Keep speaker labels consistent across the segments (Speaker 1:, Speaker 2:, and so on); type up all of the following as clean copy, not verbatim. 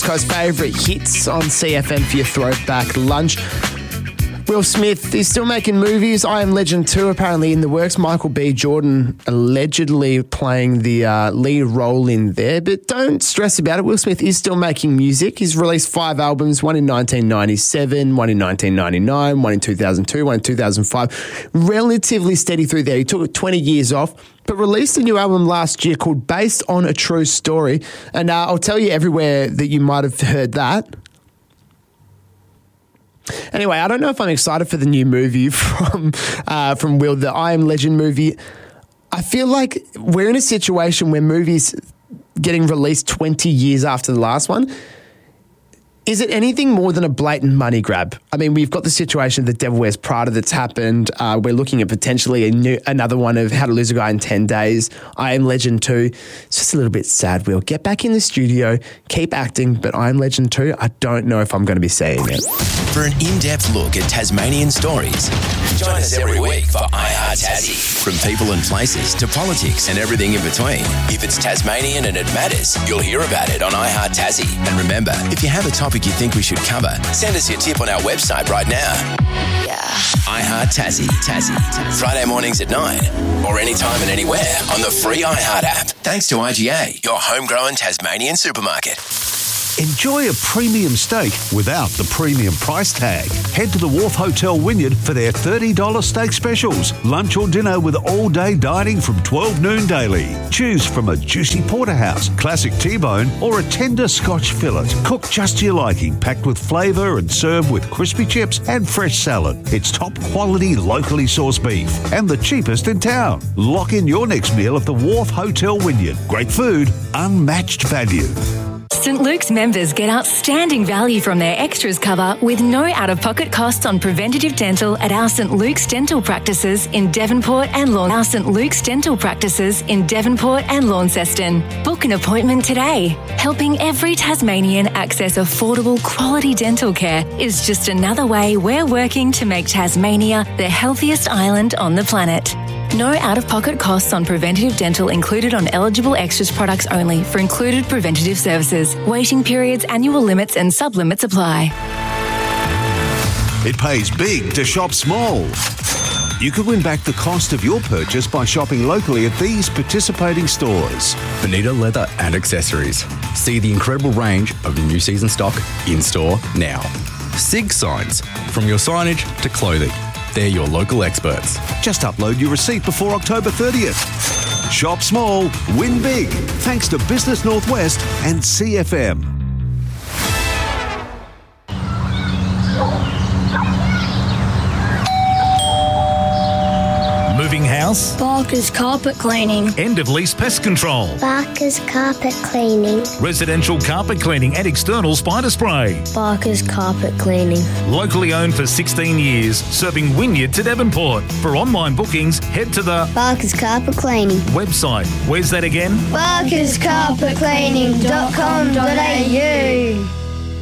Speaker 1: Coast favourite hits on CFM for your throwback lunch. Will Smith is still making movies. I Am Legend 2 apparently in the works. Michael B. Jordan allegedly playing the lead role in there. But don't stress about it. Will Smith is still making music. He's released 5 albums, one in 1997, one in 1999, one in 2002, one in 2005. Relatively steady through there. He took 20 years off, but released a new album last year called Based on a True Story. And I'll tell you everywhere that you might have heard that. Anyway, I don't know if I'm excited for the new movie from Will, the I Am Legend movie. I feel like we're in a situation where movies getting released 20 years after the last one, is it anything more than a blatant money grab? I mean, we've got the situation of The Devil Wears Prada that's happened. We're looking at potentially another one of How to Lose a Guy in 10 Days. I Am Legend 2. It's just a little bit sad, Will. Get back in the studio, keep acting, but I Am Legend 2, I don't know if I'm going to be seeing it.
Speaker 2: For an in-depth look at Tasmanian stories, join us every week for iHeart Tassie. From people and places to politics and everything in between. If it's Tasmanian and it matters, you'll hear about it on iHeart Tassie. And remember, if you have a topic you think we should cover, send us your tip on our website right now. Yeah. iHeart Tassie. Friday mornings at 9 or anytime and anywhere on the free iHeart app. Thanks to IGA, your homegrown Tasmanian supermarket.
Speaker 3: Enjoy a premium steak without the premium price tag. Head to the Wharf Hotel Wynyard for their $30 steak specials. Lunch or dinner with all-day dining from 12 noon daily. Choose from a juicy porterhouse, classic T-bone or a tender Scotch fillet. Cooked just to your liking, packed with flavour and served with crispy chips and fresh salad. It's top quality, locally sourced beef and the cheapest in town. Lock in your next meal at the Wharf Hotel Wynyard. Great food, unmatched value.
Speaker 4: St Luke's members get outstanding value from their extras cover with no out-of-pocket costs on preventative dental at our St Luke's dental practices in Devonport and Our St Luke's dental practices in Devonport and Launceston. Book an appointment today. Helping every Tasmanian access affordable quality dental care is just another way we're working to make Tasmania the healthiest island on the planet. No out-of-pocket costs on preventative dental included on eligible extras products only for included preventative services. Waiting periods, annual limits and sub-limits apply.
Speaker 3: It pays big to shop small. You could win back the cost of your purchase by shopping locally at these participating stores.
Speaker 5: Bonita Leather and Accessories. See the incredible range of new season stock in-store now. SIG signs, from your signage to clothing. They're your local experts.
Speaker 3: Just upload your receipt before October 30th. Shop small, win big. Thanks to Business Northwest and CFM.
Speaker 6: Moving house?
Speaker 7: Barker's Carpet Cleaning.
Speaker 6: End of lease pest control?
Speaker 7: Barker's Carpet Cleaning.
Speaker 6: Residential carpet cleaning and external spider spray?
Speaker 7: Barker's Carpet Cleaning.
Speaker 6: Locally owned for 16 years, serving Wynyard to Devonport. For online bookings, head to the
Speaker 7: Barker's Carpet Cleaning
Speaker 6: website. Where's that again?
Speaker 7: barkerscarpetcleaning.com.au.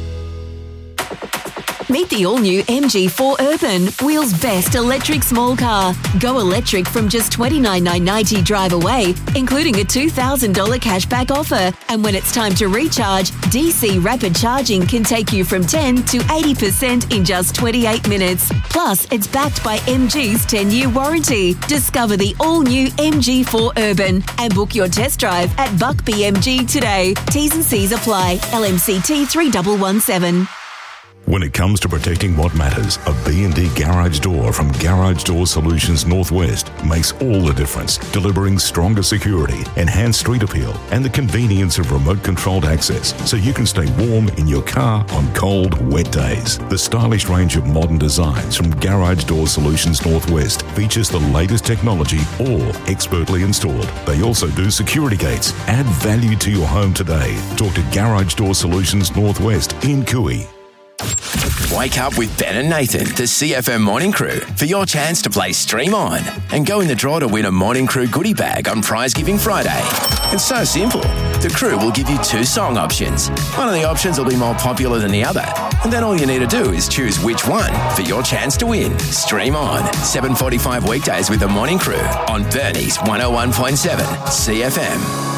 Speaker 8: Meet the all-new MG4 Urban, Wheels' best electric small car. Go electric from just $29,990 drive away, including a $2,000 cashback offer. And when it's time to recharge, DC rapid charging can take you from 10 to 80% in just 28 minutes. Plus, it's backed by MG's 10-year warranty. Discover the all-new MG4 Urban and book your test drive at Buck BMG today. T's and C's apply. LMCT 3117.
Speaker 9: When it comes to protecting what matters, a B&D garage door from Garage Door Solutions Northwest makes all the difference, delivering stronger security, enhanced street appeal, and the convenience of remote-controlled access so you can stay warm in your car on cold, wet days. The stylish range of modern designs from Garage Door Solutions Northwest features the latest technology, all expertly installed. They also do security gates. Add value to your home today. Talk to Garage Door Solutions Northwest in Cooey.
Speaker 2: Wake up with Ben and Nathan, the CFM Morning Crew, for your chance to play Stream On and go in the draw to win a Morning Crew goodie bag on Prize Giving Friday. It's so simple. The crew will give you 2 song options. One of the options will be more popular than the other, and then all you need to do is choose which one for your chance to win. Stream On, 7:45 weekdays with the Morning Crew on Bernie's 101.7 CFM.